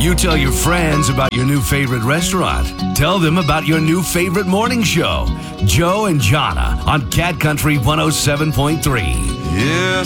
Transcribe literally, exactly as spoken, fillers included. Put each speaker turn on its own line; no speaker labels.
You tell your friends about your new favorite restaurant. Tell them about your new favorite morning show. Joe and Jonna on Cat Country one oh seven point three.
Yeah,